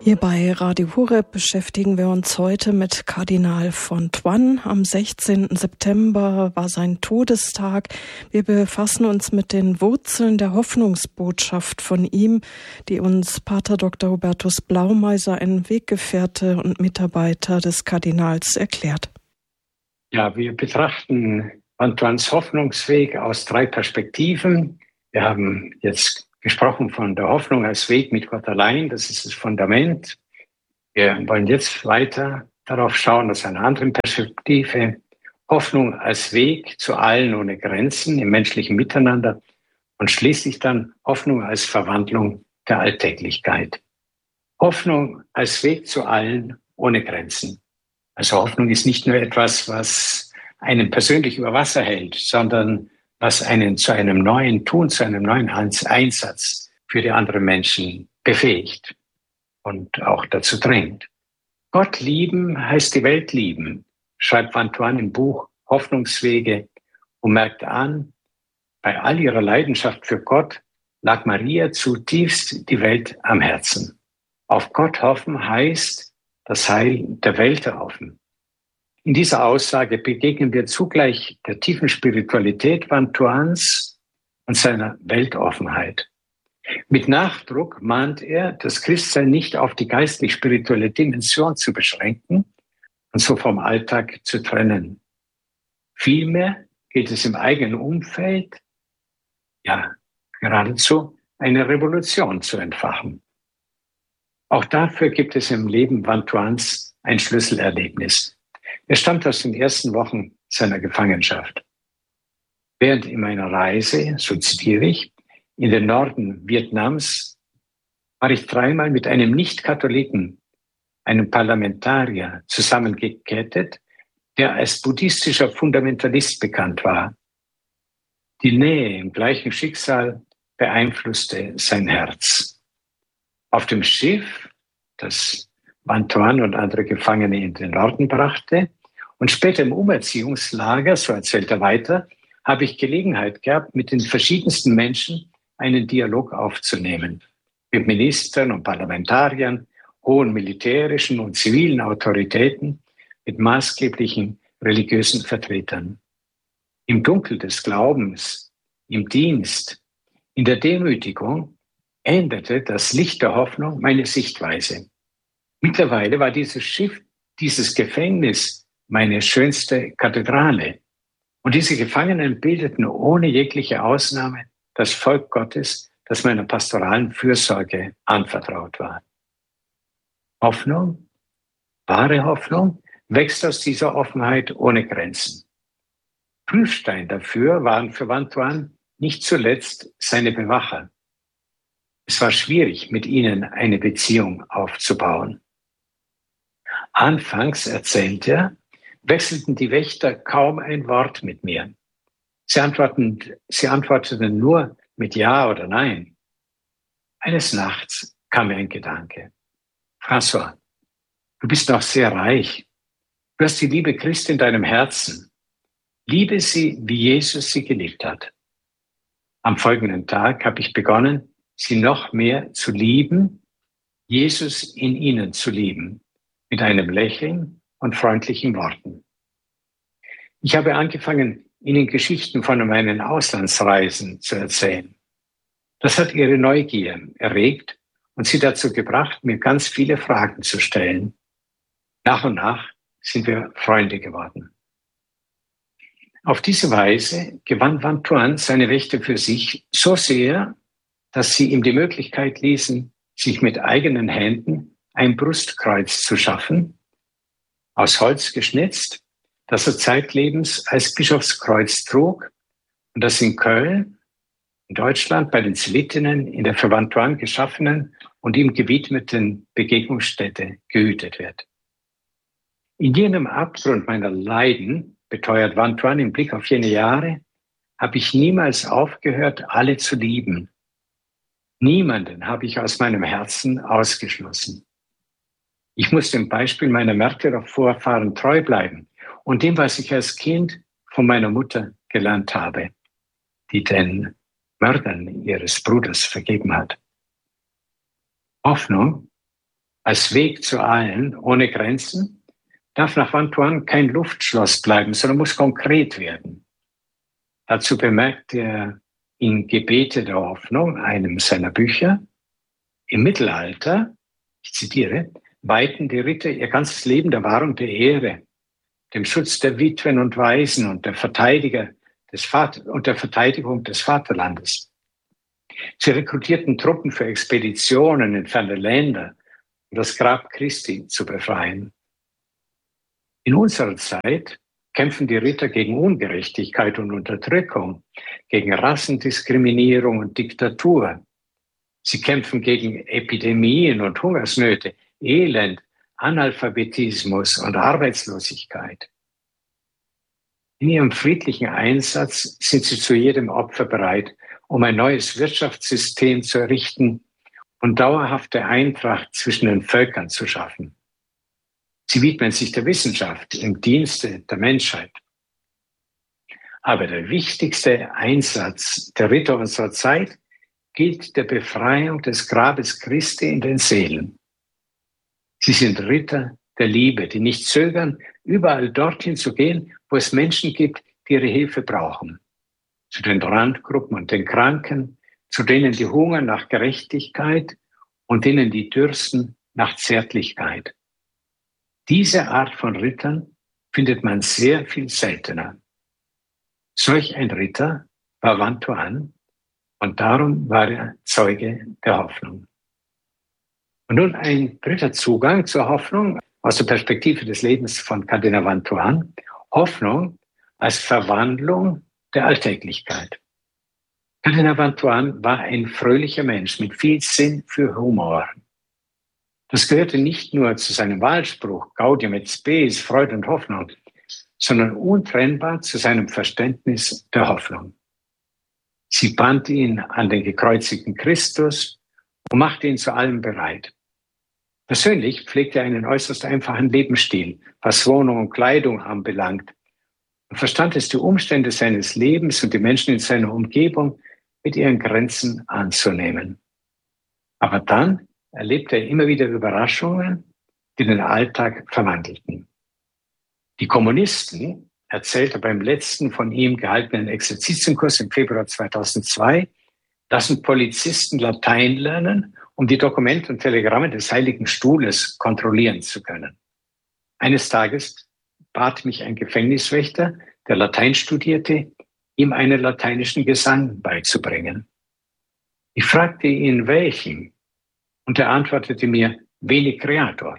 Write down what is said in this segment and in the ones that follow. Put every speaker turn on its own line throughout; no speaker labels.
Hier bei Radio Horeb beschäftigen wir uns heute mit Kardinal Fonthoine. Am 16. September war sein Todestag. Wir befassen uns mit den Wurzeln der Hoffnungsbotschaft von ihm, die uns Pater Dr. Hubertus Blaumeiser, ein Weggefährte und Mitarbeiter des Kardinals, erklärt.
Ja, wir betrachten Fonthoines Hoffnungsweg aus 3 Perspektiven. Wir haben jetzt gesprochen von der Hoffnung als Weg mit Gott allein, das ist das Fundament. Wir wollen jetzt weiter darauf schauen, aus einer anderen Perspektive, Hoffnung als Weg zu allen ohne Grenzen im menschlichen Miteinander und schließlich dann Hoffnung als Verwandlung der Alltäglichkeit. Hoffnung als Weg zu allen ohne Grenzen. Also Hoffnung ist nicht nur etwas, was einen persönlich über Wasser hält, sondern was einen zu einem neuen Tun, zu einem neuen Einsatz für die anderen Menschen befähigt und auch dazu drängt. Gott lieben heißt die Welt lieben, schreibt Fonthoine im Buch Hoffnungswege und merkt an, bei all ihrer Leidenschaft für Gott lag Maria zutiefst die Welt am Herzen. Auf Gott hoffen heißt das Heil der Welt erhoffen. In dieser Aussage begegnen wir zugleich der tiefen Spiritualität Fonthoines und seiner Weltoffenheit. Mit Nachdruck mahnt er, das Christsein nicht auf die geistlich-spirituelle Dimension zu beschränken und so vom Alltag zu trennen. Vielmehr geht es im eigenen Umfeld, ja, geradezu eine Revolution zu entfachen. Auch dafür gibt es im Leben Fonthoines ein Schlüsselerlebnis. Er stammt aus den ersten Wochen seiner Gefangenschaft. Während in meiner Reise, so zitiere ich, in den Norden Vietnams war ich 3-mal mit einem Nicht-Katholiken, einem Parlamentarier, zusammengekettet, der als buddhistischer Fundamentalist bekannt war. Die Nähe im gleichen Schicksal beeinflusste sein Herz. Auf dem Schiff, das Fonthoine und andere Gefangene in den Norden brachte. Und später im Umerziehungslager, so erzählt er weiter, habe ich Gelegenheit gehabt, mit den verschiedensten Menschen einen Dialog aufzunehmen. Mit Ministern und Parlamentariern, hohen militärischen und zivilen Autoritäten, mit maßgeblichen religiösen Vertretern. Im Dunkel des Glaubens, im Dienst, in der Demütigung änderte das Licht der Hoffnung meine Sichtweise. Mittlerweile war dieses Schiff, dieses Gefängnis meine schönste Kathedrale. Und diese Gefangenen bildeten ohne jegliche Ausnahme das Volk Gottes, das meiner pastoralen Fürsorge anvertraut war. Hoffnung, wahre Hoffnung, wächst aus dieser Offenheit ohne Grenzen. Prüfstein dafür waren für Fonthoine nicht zuletzt seine Bewacher. Es war schwierig, mit ihnen eine Beziehung aufzubauen. Anfangs, erzählt er, wechselten die Wächter kaum ein Wort mit mir. Sie antworteten nur mit Ja oder Nein. Eines Nachts kam mir ein Gedanke. François, du bist noch sehr reich. Du hast die Liebe Christi in deinem Herzen. Liebe sie, wie Jesus sie geliebt hat. Am folgenden Tag habe ich begonnen, sie noch mehr zu lieben, Jesus in ihnen zu lieben. Mit einem Lächeln und freundlichen Worten. Ich habe angefangen, ihnen Geschichten von meinen Auslandsreisen zu erzählen. Das hat ihre Neugier erregt und sie dazu gebracht, mir ganz viele Fragen zu stellen. Nach und nach sind wir Freunde geworden. Auf diese Weise gewann Fonthoine seine Rechte für sich so sehr, dass sie ihm die Möglichkeit ließen, sich mit eigenen Händen ein Brustkreuz zu schaffen, aus Holz geschnitzt, das er zeitlebens als Bischofskreuz trug und das in Köln, in Deutschland, bei den Zelitinnen in der für Fonthoine geschaffenen und ihm gewidmeten Begegnungsstätte gehütet wird. In jenem Abgrund meiner Leiden, beteuert Fonthoine im Blick auf jene Jahre, habe ich niemals aufgehört, alle zu lieben. Niemanden habe ich aus meinem Herzen ausgeschlossen. Ich muss dem Beispiel meiner Märtyrervorfahren treu bleiben und dem, was ich als Kind von meiner Mutter gelernt habe, die den Mördern ihres Bruders vergeben hat. Hoffnung als Weg zu allen, ohne Grenzen, darf nach Vantuan kein Luftschloss bleiben, sondern muss konkret werden. Dazu bemerkt er in Gebete der Hoffnung, einem seiner Bücher, im Mittelalter, ich zitiere, weihten die Ritter ihr ganzes Leben der Wahrung der Ehre, dem Schutz der Witwen und Waisen und der Verteidigung des Vaterlandes. Sie rekrutierten Truppen für Expeditionen in ferne Länder, um das Grab Christi zu befreien. In unserer Zeit kämpfen die Ritter gegen Ungerechtigkeit und Unterdrückung, gegen Rassendiskriminierung und Diktatur. Sie kämpfen gegen Epidemien und Hungersnöte, Elend, Analphabetismus und Arbeitslosigkeit. In ihrem friedlichen Einsatz sind sie zu jedem Opfer bereit, um ein neues Wirtschaftssystem zu errichten und dauerhafte Eintracht zwischen den Völkern zu schaffen. Sie widmen sich der Wissenschaft im Dienste der Menschheit. Aber der wichtigste Einsatz der Ritter unserer Zeit gilt der Befreiung des Grabes Christi in den Seelen. Sie sind Ritter der Liebe, die nicht zögern, überall dorthin zu gehen, wo es Menschen gibt, die ihre Hilfe brauchen. Zu den Randgruppen und den Kranken, zu denen die hungern nach Gerechtigkeit und denen die dürsten nach Zärtlichkeit. Diese Art von Rittern findet man sehr viel seltener. Solch ein Ritter war Vantuan und darum war er Zeuge der Hoffnung. Und nun ein dritter Zugang zur Hoffnung aus der Perspektive des Lebens von Kardinal Vantuan. Hoffnung als Verwandlung der Alltäglichkeit. Kardinal Vantuan war ein fröhlicher Mensch mit viel Sinn für Humor. Das gehörte nicht nur zu seinem Wahlspruch Gaudium et Spes, Freude und Hoffnung, sondern untrennbar zu seinem Verständnis der Hoffnung. Sie band ihn an den gekreuzigten Christus und machte ihn zu allem bereit. Persönlich pflegte er einen äußerst einfachen Lebensstil, was Wohnung und Kleidung anbelangt, und verstand es, die Umstände seines Lebens und die Menschen in seiner Umgebung mit ihren Grenzen anzunehmen. Aber dann erlebte er immer wieder Überraschungen, die den Alltag verwandelten. Die Kommunisten, erzählte beim letzten von ihm gehaltenen Exerzitienkurs im Februar 2002, lassen Polizisten Latein lernen, um die Dokumente und Telegramme des Heiligen Stuhles kontrollieren zu können. Eines Tages bat mich ein Gefängniswächter, der Latein studierte, ihm einen lateinischen Gesang beizubringen. Ich fragte ihn, welchen, und er antwortete mir, Veni Creator.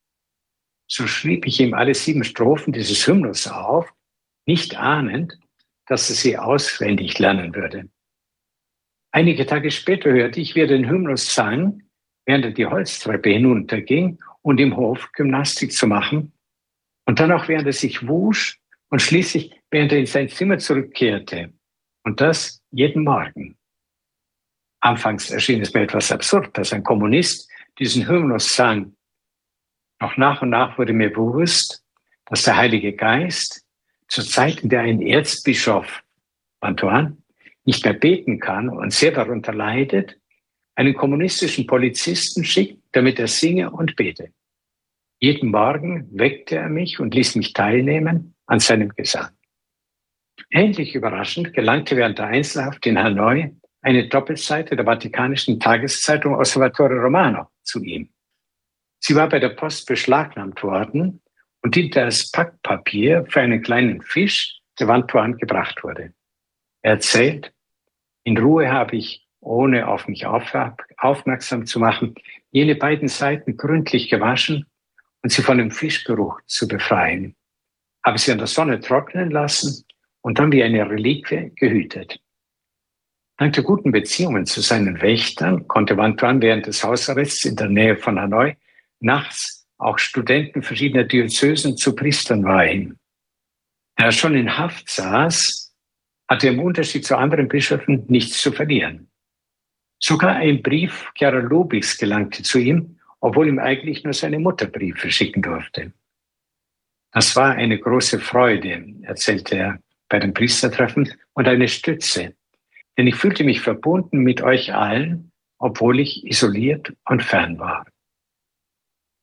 So schrieb ich ihm alle 7 Strophen dieses Hymnus auf, nicht ahnend, dass er sie auswendig lernen würde. Einige Tage später hörte ich, wie er den Hymnus sang, während er die Holztreppe hinunterging und im Hof Gymnastik zu machen, und dann auch während er sich wusch und schließlich während er in sein Zimmer zurückkehrte. Und das jeden Morgen. Anfangs erschien es mir etwas absurd, dass ein Kommunist diesen Hymnus sang. Doch nach und nach wurde mir bewusst, dass der Heilige Geist zur Zeit, in der ein Erzbischof, Vantuan, nicht mehr beten kann und sehr darunter leidet, einen kommunistischen Polizisten schickt, damit er singe und bete. Jeden Morgen weckte er mich und ließ mich teilnehmen an seinem Gesang. Ähnlich überraschend gelangte während der Einzelhaft in Hanoi eine Doppelseite der vatikanischen Tageszeitung Osservatore Romano zu ihm. Sie war bei der Post beschlagnahmt worden und diente als Packpapier für einen kleinen Fisch, der Vantuan gebracht wurde. Er erzählt, in Ruhe habe ich, ohne auf mich aufmerksam zu machen, jene beiden Seiten gründlich gewaschen und sie von dem Fischgeruch zu befreien. Habe sie an der Sonne trocknen lassen und dann wie eine Reliquie gehütet. Dank der guten Beziehungen zu seinen Wächtern konnte Vantuan während des Hausarrests in der Nähe von Hanoi nachts auch Studenten verschiedener Diözesen zu Priestern weihen. Da er schon in Haft saß, hatte er im Unterschied zu anderen Bischöfen nichts zu verlieren. Sogar ein Brief Chiara Lubigs gelangte zu ihm, obwohl ihm eigentlich nur seine Mutter Briefe schicken durfte. Das war eine große Freude, erzählte er bei dem Priestertreffen, und eine Stütze, denn ich fühlte mich verbunden mit euch allen, obwohl ich isoliert und fern war.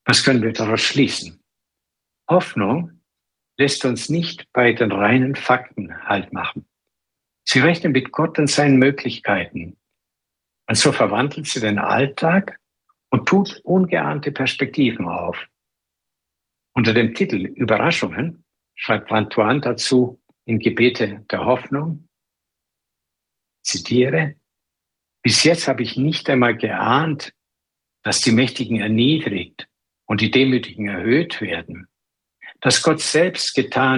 Was können wir daraus schließen? Hoffnung lässt uns nicht bei den reinen Fakten Halt machen. Sie rechnet mit Gott und seinen Möglichkeiten. Und so verwandelt sie den Alltag und tut ungeahnte Perspektiven auf. Unter dem Titel Überraschungen schreibt Antoine dazu in Gebete der Hoffnung, zitiere, bis jetzt habe ich nicht einmal geahnt, dass die Mächtigen erniedrigt und die Demütigen erhöht werden, dass Gott selbst getan